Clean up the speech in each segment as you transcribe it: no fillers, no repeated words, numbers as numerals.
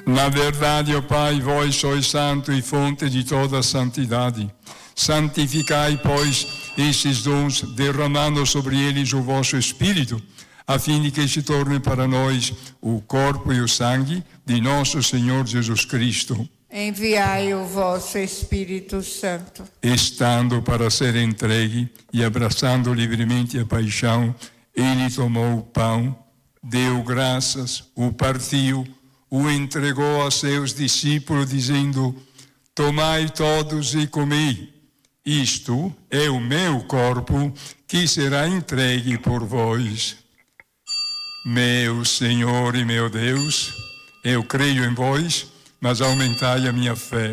Na verdade, ó Pai, vós sois santo e fonte de toda santidade. Santificai, pois, estes dons, derramando sobre eles o vosso Espírito, a fim de que se torne para nós o corpo e o sangue de nosso Senhor Jesus Cristo. Enviai o vosso Espírito Santo. Estando para ser entregue e abraçando livremente a paixão, ele tomou o pão, deu graças, o partiu, o entregou a seus discípulos, dizendo: tomai todos e comei. Isto é o meu corpo, que será entregue por vós. Meu Senhor e meu Deus, eu creio em vós, mas aumentai a minha fé.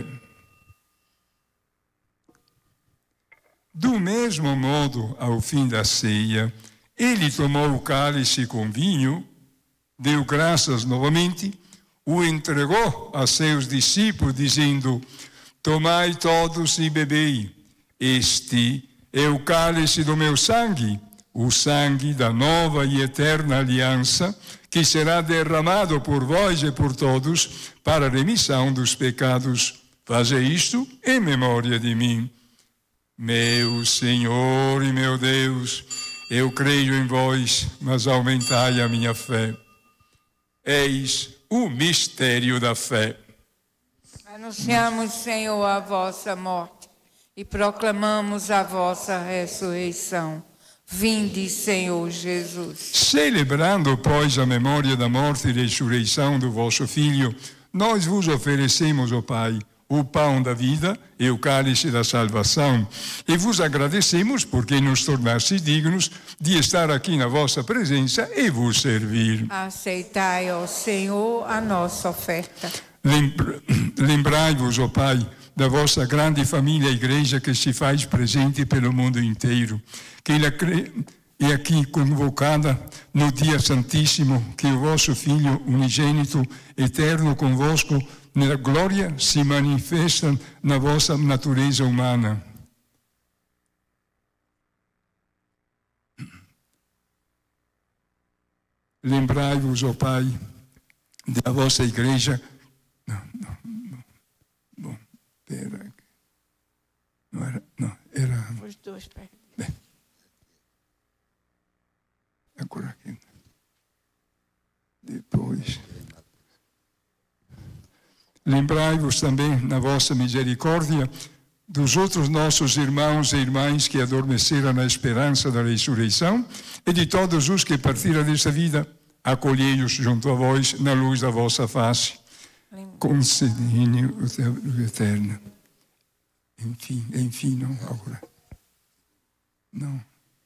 Do mesmo modo, ao fim da ceia, ele tomou o cálice com vinho, deu graças novamente, o entregou a seus discípulos, dizendo: tomai todos e bebei. Este é o cálice do meu sangue, o sangue da nova e eterna aliança, que será derramado por vós e por todos para a remissão dos pecados. Fazei isto em memória de mim. Meu Senhor e meu Deus, eu creio em vós, mas aumentai a minha fé. Eis o mistério da fé. Anunciamos, Senhor, a vossa morte e proclamamos a vossa ressurreição. Vinde, Senhor Jesus. Celebrando, pois, a memória da morte e ressurreição do vosso Filho, nós vos oferecemos, ó Pai, o pão da vida e o cálice da salvação, e vos agradecemos porque nos tornastes dignos de estar aqui na vossa presença e vos servir. Aceitai, ó Senhor, a nossa oferta. Lembrai-vos, ó Pai, da vossa grande família igreja que se faz presente pelo mundo inteiro, que ela é aqui convocada no dia santíssimo, que o vosso Filho unigênito, eterno convosco, na glória se manifesta na vossa natureza humana. Lembrai-vos, ó Pai, da vossa igreja. Bom, era. Não, era. Os dois perdidos. Agora aqui. Depois. Lembrai-vos também, na vossa misericórdia, dos outros nossos irmãos e irmãs que adormeceram na esperança da ressurreição e de todos os que partiram desta vida, acolhei-os junto a vós na luz da vossa face. Concedei-lhe o teu eterno. Enfim, não, agora. Não.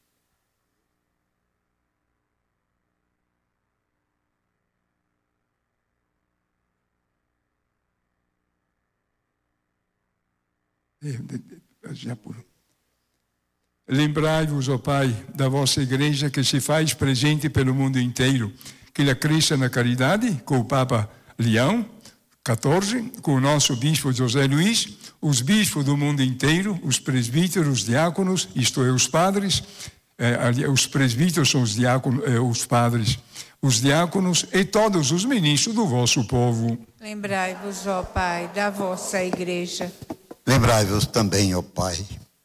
Lembrai-vos, ó Pai, da vossa igreja que se faz presente pelo mundo inteiro, que ela cresça na caridade com o Papa Leão XIV, com o nosso bispo José Luís, os bispos do mundo inteiro, os presbíteros, os diáconos, isto é, os padres, os presbíteros são os diáconos, os padres, os diáconos e todos os ministros do vosso povo. Lembrai-vos, ó Pai, da vossa igreja. Lembrai-vos também, ó Pai,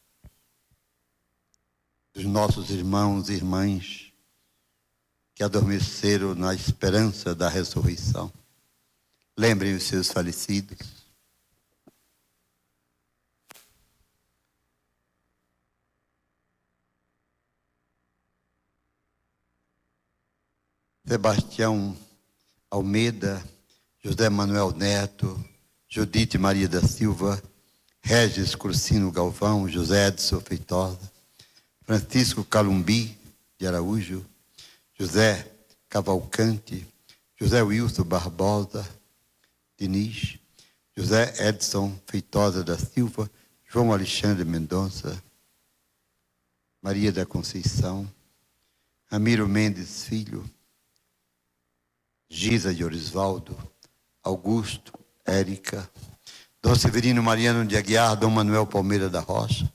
dos nossos irmãos e irmãs que adormeceram na esperança da ressurreição. Lembrem os seus falecidos. Sebastião Almeida, José Manuel Neto, Judite Maria da Silva, Regis Cursino Galvão, José Edson Feitosa, Francisco Calumbi de Araújo, José Cavalcante, José Wilson Barbosa Diniz, José Edson Feitosa da Silva, João Alexandre Mendonça, Maria da Conceição, Ramiro Mendes Filho, Gisa de Orisvaldo, Augusto, Érica, Dom Severino Mariano de Aguiar, Dom Manuel Palmeira da Rocha,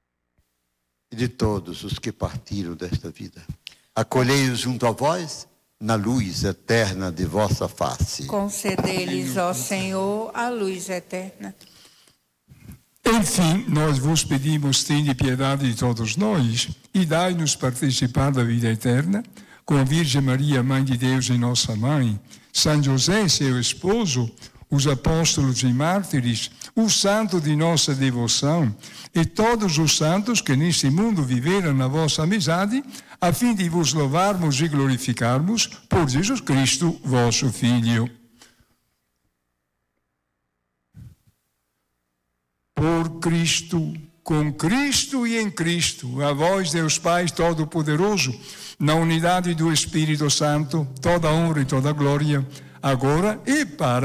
e de todos os que partiram desta vida. Acolhei-os junto a vós na luz eterna de vossa face. Concedei-lhes, ó Senhor, a luz eterna. Enfim, nós vos pedimos, tende piedade de todos nós e dai-nos participar da vida eterna, com a Virgem Maria, Mãe de Deus e nossa Mãe, São José, seu esposo, os apóstolos e mártires, o santo de nossa devoção e todos os santos que neste mundo viveram na vossa amizade, a fim de vos louvarmos e glorificarmos por Jesus Cristo, vosso Filho. Por Cristo, com Cristo e em Cristo, a vós, Deus Pai Todo-Poderoso, na unidade do Espírito Santo, toda honra e toda glória, agora e para